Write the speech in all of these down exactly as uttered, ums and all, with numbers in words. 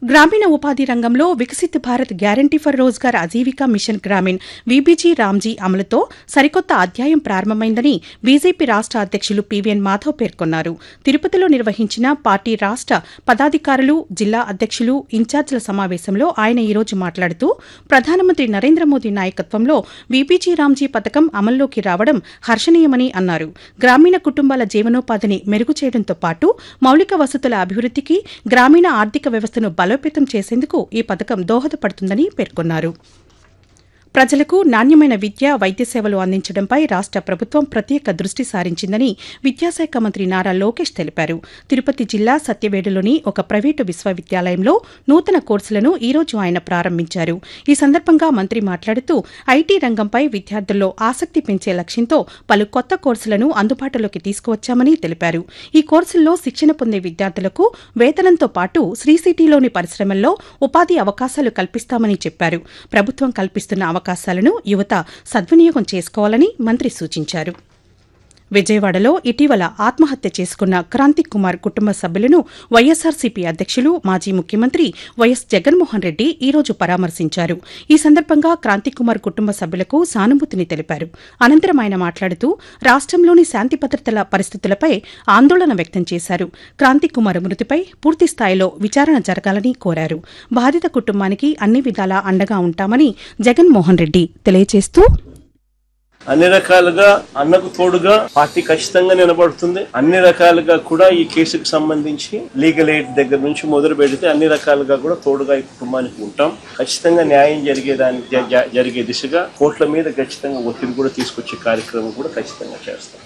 గ్రామీణ ఉపాధి రంగంలో Viksit Bharat guarantee for Rozgar Aajeevika machine Grameen VBG Ramji అమలుతో సరికొత్త అధ్యాయం ప్రారంభమైందని బీజేపీ రాష్ట అధ్యక్షులు పీవీఎన్ మాధవ్ పేర్కొన్నారు. తిరుపతిలో నిర్వహించిన పార్టీ రాష్ట పదాధికారులు, జిల్లా అధ్యక్షులు, ఇన్ఛార్జీల సమావేశంలో ఆయన ఈ రోజు మాట్లాడుతూ ప్రధానమంత్రి నరేంద్ర మోదీ నాయకత్వంలో వీబీజీ రామ్జీ పథకం అమల్లోకి రావడం హర్షణీయమని అన్నారు. గ్రామీణ కుటుంబాల జీవనోపాధిని మెరుగు చేయడంతో పాటు మౌలిక వసతుల అభివృద్ధికి, గ్రామీణ ఆర్థిక వ్యవస్థను బలోపేతం చేసేందుకు ఈ పథకం దోహదపడుతుందని పేర్కొన్నారు. ప్రజలకు నాణ్యమైన విద్య, వైద్య సేవలు అందించడంపై రాష్ట ప్రభుత్వం ప్రత్యేక దృష్టి సారించిందని విద్యాశాఖ మంత్రి నారా లోకేష్ తెలిపారు. తిరుపతి జిల్లా సత్యవేడులోని ఒక ప్రైవేటు విశ్వవిద్యాలయంలో నూతన కోర్సులను ఈ రోజు ఆయన ప్రారంభించారు. ఈ సందర్భంగా మంత్రి మాట్లాడుతూ ఐటీ రంగంపై విద్యార్థుల్లో ఆసక్తి పెంచే లక్ష్యంతో పలు కొత్త కోర్సులను అందుబాటులోకి తీసుకువచ్చామని తెలిపారు. ఈ కోర్సుల్లో శిక్షణ పొందే విద్యార్థులకు వేతనంతో పాటు శ్రీసిటీలోని పరిశ్రమల్లో ఉపాధి అవకాశాలు కల్పిస్తామని చెప్పారు. ప్రభుత్వం కల్పిస్తున్న అవకాశాలను యువత సద్వినియోగం చేసుకోవాలని మంత్రి సూచించారు. విజయవాడలో ఇటీవల ఆత్మహత్య చేసుకున్న క్రాంతిక్ కుమార్ కుటుంబ సభ్యులను వైఎస్సార్సీపీ అధ్యక్షులు, మాజీ ముఖ్యమంత్రి వైఎస్ జగన్మోహన్ రెడ్డి ఈ రోజు పరామర్శించారు. ఈ సందర్భంగా క్రాంతిక్ కుమార్ కుటుంబ సభ్యులకు సానుభూతిని తెలిపారు. అనంతరం ఆయన మాట్లాడుతూ రాష్టంలోని శాంతి భద్రతల పరిస్థితులపై ఆందోళన వ్యక్తం చేశారు. క్రాంతిక్ కుమార్ మృతిపై పూర్తి స్థాయిలో విచారణ జరగాలని కోరారు. బాధిత కుటుంబానికి అన్ని విధాలా అండగా ఉంటామని జగన్మోహన్ రెడ్డి తెలియజేస్తూ అన్ని రకాలుగా అన్నకు తోడుగా పార్టీ ఖచ్చితంగా నిలబడుతుంది. అన్ని రకాలుగా కూడా ఈ కేసుకు సంబంధించి లీగల్ ఎయిడ్ దగ్గర నుంచి మొదలు పెడితే అన్ని రకాలుగా కూడా తోడుగా ఈ కుటుంబానికి ఉంటాం. ఖచ్చితంగా న్యాయం జరిగేదానికి జరిగే దిశగా కోర్టుల మీద ఖచ్చితంగా ఒత్తిడి కూడా తీసుకొచ్చే కార్యక్రమం కూడా ఖచ్చితంగా చేస్తాం.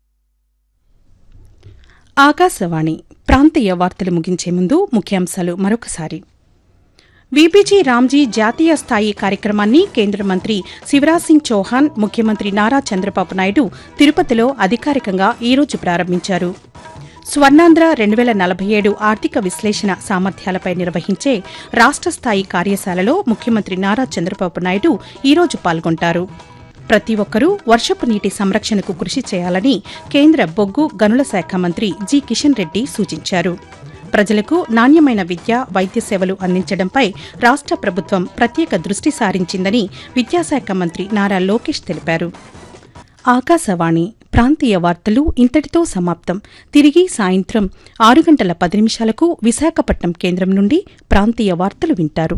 ఆకాశవాణి ప్రాంతీయ వార్తలు ముగించే ముందు ముఖ్యాంశాలు మరొకసారి. వీబీజీ రామ్జీ జాతీయ స్థాయి కార్యక్రమాన్ని కేంద్ర మంత్రి శివరాజ్ సింగ్ చౌహాన్, ముఖ్యమంత్రి నారా చంద్రబాబు నాయుడు తిరుపతిలో అధికారికంగా ఈ రోజు ప్రారంభించారు. స్వర్ణాంధ్ర రెండు వేల నలభై ఏడు ఆర్థిక విశ్లేషణ సామర్థ్యాలపై నిర్వహించే రాష్ట స్థాయి కార్యశాలలో ముఖ్యమంత్రి నారా చంద్రబాబు నాయుడు ఈ రోజు పాల్గొంటారు. ప్రతి ఒక్కరూ వర్షపు నీటి సంరక్షణకు కృషి చేయాలని కేంద్ర బొగ్గు గనుల శాఖ మంత్రి జి కిషన్ రెడ్డి సూచించారు. ప్రజలకు నాణ్యమైన విద్య, వైద్య సేవలు అందించడంపై రాష్ట ప్రభుత్వం ప్రత్యేక దృష్టి సారించిందని విద్యాశాఖ మంత్రి నారా లోకేష్ తెలిపారు. ఆకాశవాణి ప్రాంతీయ వార్తలు ఇంతటితో సమాప్తం. తిరిగి సాయంత్రం ఆరు గంటల పది నిమిషాలకు విశాఖపట్నం కేంద్రం నుండి ప్రాంతీయ వార్తలు వింటారు.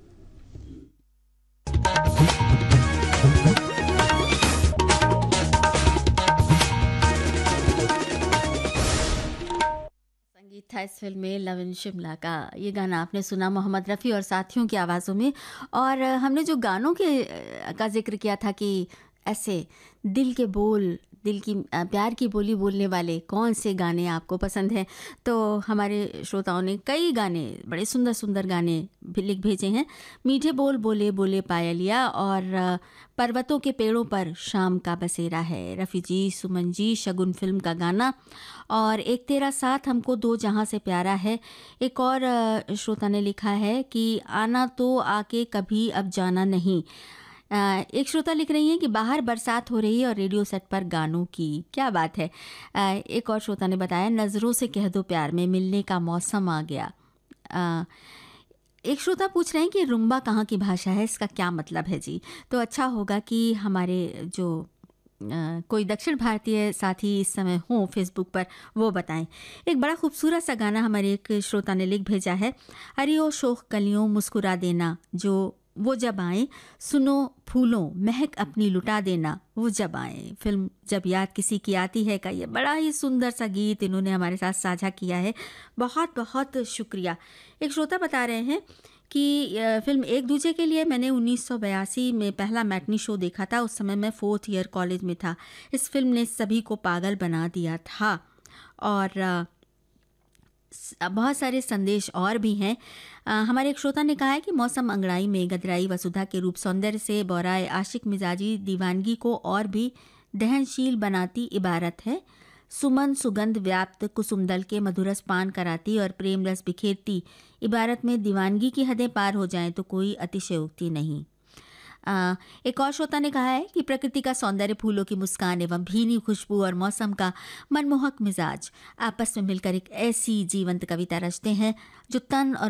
था इस फिल्म में लव इन शिमला का। ये गाना आपने सुना मोहम्मद रफ़ी और साथियों की आवाज़ों में। और हमने जो गानों के का जिक्र किया था कि ऐसे दिल के बोल, दिल की प्यार की बोली बोलने वाले कौन से गाने आपको पसंद हैं, तो हमारे श्रोताओं ने कई गाने, बड़े सुंदर सुंदर गाने भी लिख भेजे हैं। मीठे बोल बोले बोले पायलिया और पर्वतों के पेड़ों पर शाम का बसेरा है, रफ़ी जी, सुमन जी, शगुन फिल्म का गाना। और एक तेरा साथ हमको दो जहाँ से प्यारा है। एक और श्रोता ने लिखा है कि आना तो आके कभी अब जाना नहीं। एक श्रोता लिख रही हैं कि बाहर बरसात हो रही है और रेडियो सेट पर गानों की क्या बात है। एक और श्रोता ने बताया नज़रों से कह दो प्यार में मिलने का मौसम आ गया। एक श्रोता पूछ रहे हैं कि रुम्बा कहाँ की भाषा है, इसका क्या मतलब है जी। तो अच्छा होगा कि हमारे जो Uh, कोई दक्षिण भारतीय साथी इस समय हों फेसबुक पर, वो बताएं। एक बड़ा खूबसूरत सा गाना हमारे एक श्रोता ने लिख भेजा है। अरे ओ शोख कलियों मुस्कुरा देना, जो वो जब आए, सुनो फूलों महक अपनी लुटा देना, वो जब आए। फिल्म जब याद किसी की आती है का ये बड़ा ही सुंदर सा गीत इन्होंने हमारे साथ साझा किया है। बहुत बहुत शुक्रिया। एक श्रोता बता रहे हैं कि फिल्म एक दूजे के लिए मैंने उन्नीस सौ बयासी में पहला मैटनी शो देखा था। उस समय मैं फोर्थ ईयर कॉलेज में था। इस फिल्म ने सभी को पागल बना दिया था। और बहुत सारे संदेश और भी हैं। हमारे एक श्रोता ने कहा है कि मौसम अंगड़ाई में गदराई वसुधा के रूप सौंदर्य से बोराए आशिक मिजाजी दीवानगी को और भी दहनशील बनाती इबारत है। सुमन सुगंध व्याप्त कुसुमदल के मधुरस पान कराती और प्रेम रस बिखेरती इबारत में दीवानगी की हदें पार हो जाएं तो कोई अतिशयोक्ति नहीं। आ, एक और श्रोता ने कहा है कि प्रकृति का सौंदर्य, फूलों की मुस्कान एवं भीनी खुशबू और मौसम का मनमोहक मिजाज आपस में मिलकर एक ऐसी जीवंत कविता रचते हैं जो तन और